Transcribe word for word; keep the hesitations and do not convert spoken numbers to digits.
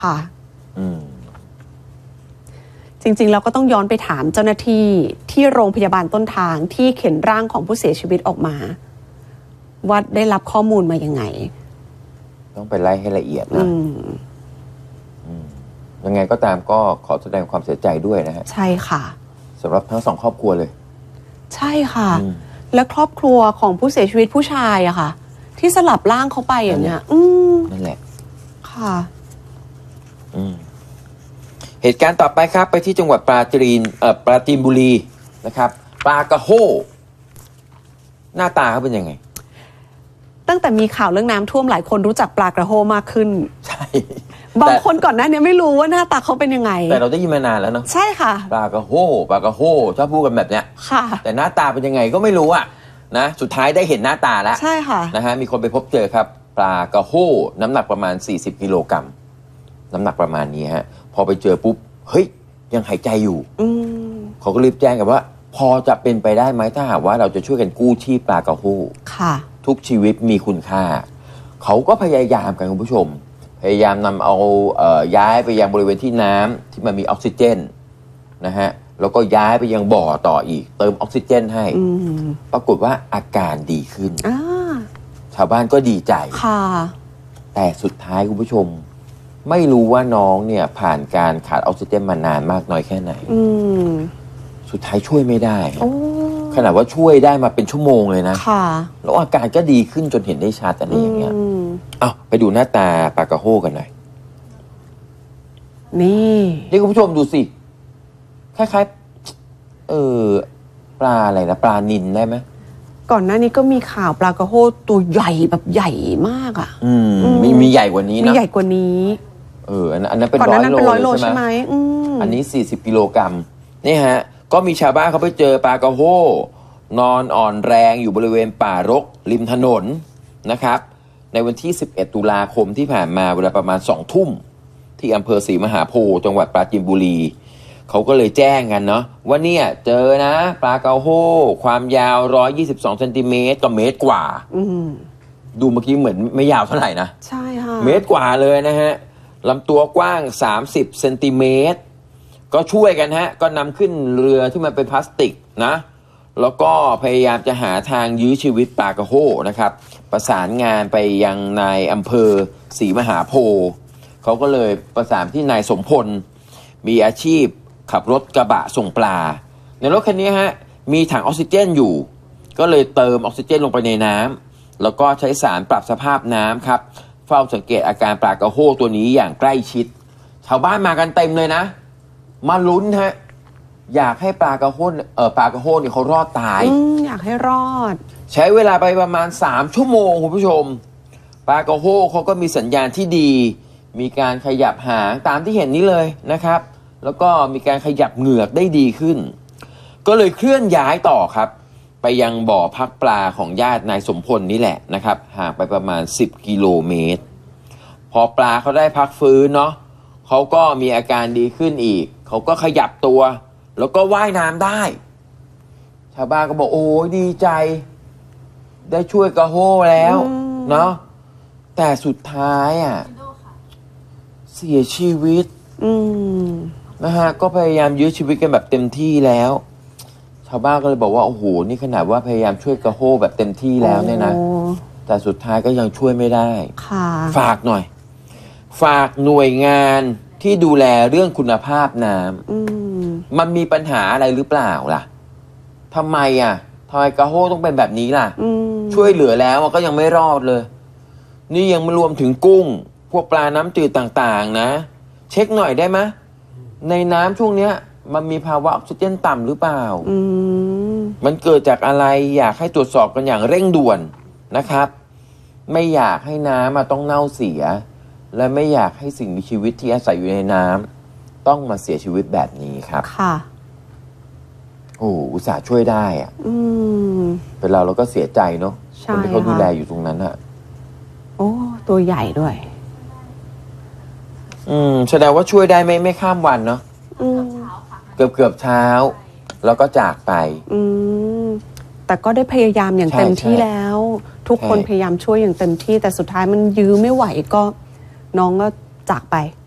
ค่ะจริงๆเราก็ต้องย้อนไปถามเจ้าหน้าที่ที่โรงพยาบาลต้นทางที่เข็นร่างของผู้เสียชีวิตออกมาว่าได้รับข้อมูลมายังไงต้องไปไล่ให้ละเอียดนะยังไงก็ตามก็ขอแสดงความเสียใจด้วยนะฮะใช่ค่ะสำหรับทั้งสองครอบครัวเลยใช่ค่ะและครอบครัวของผู้เสียชีวิตผู้ชายอะค่ะที่สลับร่างเขาไปอย่างเงี้ยอืมนั่นแหละค่ะอืมเหตุการณ์ต่อไปครับไปที่จังหวัดปราจีนเอ่อปราจีนบุรีนะครับปลากระโฮหน้าตาเขาเป็นยังไงตั้งแต่มีข่าวเรื่องน้ำท่วมหลายคนรู้จักปลากระโฮมากขึ้นใช่บางคนก่อนหน้านี้ไม่รู้ว่าหน้าตาเขาเป็นยังไงแต่เราได้ยินมานานแล้วเนาะใช่ค่ะปลากระโฮปลากระโฮชอบพูดกันแบบเนี้ยค่ะแต่หน้าตาเป็นยังไงก็ไม่รู้อ่ะนะสุดท้ายได้เห็นหน้าตาแล้วใช่ค่ะนะฮะมีคนไปพบเจอครับปลากระโฮน้ำหนักประมาณสี่สิบกิโลกรัมน้ำหนักประมาณนี้ฮะพอไปเจอปุ๊บเฮ้ยยังหายใจอยู่เขาก็รีบแจ้งกันว่าพอจะเป็นไปได้ไหมถ้าหากว่าเราจะช่วยกันกู้ชีพปลากระโฮค่ะทุกชีวิตมีคุณค่าเขาก็พยายามกันคุณผู้ชมพยายามนำเอาเอ่อย้ายไปยังบริเวณที่น้ำที่มันมีออกซิเจนนะฮะแล้วก็ย้ายไปยังบ่อต่ออีกเติมออกซิเจนให้ปรากฏว่าอาการดีขึ้นชาวบ้านก็ดีใจค่ะแต่สุดท้ายคุณผู้ชมไม่รู้ว่าน้องเนี่ยผ่านการขาดออกซิเจนมานานมากน้อยแค่ไหนสุดท้ายช่วยไม่ได้ขนาดว่าช่วยได้มาเป็นชั่วโมงเลยนะแล้วอาการก็ดีขึ้นจนเห็นได้ชัดอะไรอย่างเงี้ยเอาไปดูหน้าตาปลากระโฮกันหน่อยนี่นี่คุณผู้ชมดูสิคล้ายๆเออปลาอะไรนะปลานิลได้ไหมก่อนหน้านี้ก็มีข่าวปลากระโฮตัวใหญ่แบบใหญ่มากอ่ะอืมมีมีใหญ่กว่านี้นะมีใหญ่กว่านี้เอออันนั้นเป็นร้อยโลใช่ไหมอันนี้สี่สิบกิโลกรัมนี่ฮะก็มีชาวบ้านเขาไปเจอปลากระโฮนอนอ่อนแรงอยู่บริเวณป่ารกริมถนนนะครับในวันที่สิบเอ็ดตุลาคมที่ผ่านมาเวลาประมาณสองทุ่มที่อำเภอศรีมหาโพธิ์จังหวัดปราจีนบุรีเขาก็เลยแจ้งกันเนาะว่าเนี่ยเจอนะปลากระโฮความยาวหนึ่งร้อยยี่สิบสองเซนติเมตรต่อเมตรกว่าดูเมื่อกี้เหมือนไม่ยาวเท่าไหร่นะใช่ค่ะเมตรกว่าเลยนะฮะลำตัวกว้างสามสิบเซนติเมตรก็ช่วยกันฮะก็นำขึ้นเรือที่มันเป็นพลาสติกนะแล้วก็พยายามจะหาทางยื้อชีวิตปลากระโฮนะครับประสานงานไปยังนายอำเภอศรีมหาโพธิ์เขาก็เลยประสานที่นายสมพลมีอาชีพขับรถกระบะส่งปลาในรถคันนี้ฮะมีถังออกซิเจนอยู่ก็เลยเติมออกซิเจนลงไปในน้ำแล้วก็ใช้สารปรับสภาพน้ำครับเฝ้าสังเกตอาการปลากระโฮตัวนี้อย่างใกล้ชิดชาวบ้านมากันเต็มเลยนะมาลุ้นฮะอยากให้ปลากระโฮเอ่อปลากระโฮเนี่ยเขารอดตายอยากให้รอดใช้เวลาไปประมาณสามชั่วโมงคุณผู้ชมปลากระโฮเขาก็มีสัญญาณที่ดีมีการขยับหางตามที่เห็นนี้เลยนะครับแล้วก็มีการขยับเหงือกได้ดีขึ้นก็เลยเคลื่อนย้ายต่อครับไปยังบ่อพักปลาของญาตินายสมพลนี่แหละนะครับห่างไปประมาณสิบกิโลเมตรพอปลาเขาได้พักฟื้นเนาะเขาก็มีอาการดีขึ้นอีกเขาก็ขยับตัวแล้วก็ว่ายน้ำได้ชาวบ้านก็บอกโอ้ยดีใจได้ช่วยกระโฮแล้วเนาะแต่สุดท้ายอ่ะเสียชีวิตนะฮะก็พยายามยื้อชีวิตกันแบบเต็มที่แล้วชาวบ้านก็เลยบอกว่าโอ้โหนี่ขนาดว่าพยายามช่วยกระโฮแบบเต็มที่แล้วเนี่ยนะแต่สุดท้ายก็ยังช่วยไม่ได้ฝากหน่อยฝากหน่วยงานที่ดูแลเรื่องคุณภาพน้ำมันมีปัญหาอะไรหรือเปล่าล่ะทำไมอ่ะทำไมกระโฮต้องเป็นแบบนี้ล่ะช่วยเหลือแล้วก็ยังไม่รอดเลยนี่ยังไม่รวมถึงกุ้งพวกปลาน้ำจืดต่างๆนะเช็คหน่อยได้ไหมในน้ำช่วงเนี้ยมันมีภาวะออกซิเจนต่ำหรือเปล่ามันเกิดจากอะไรอยากให้ตรวจสอบกันอย่างเร่งด่วนนะครับไม่อยากให้น้ำต้องเน่าเสียและไม่อยากให้สิ่งมีชีวิตที่อาศัยอยู่ในน้ำต้องมาเสียชีวิตแบบนี้ครับค่ะโอ้อุตส่าห์ช่วยได้อ่ะเป็นเราเราก็เสียใจเนาะคนที่เขาดูแลอยู่ตรงนั้นอ่ะโอ้ตัวใหญ่ด้วยอืมแสดงว่าช่วยได้ไม่ไม่ข้ามวันเนาะเกือบเกือบเช้าแล้วก็จากไปอืมแต่ก็ได้พยายามอย่างเต็มที่แล้วทุกคนพยายามช่วยอย่างเต็มที่แต่สุดท้ายมันยื้อไม่ไหวก็น้องก็จากไป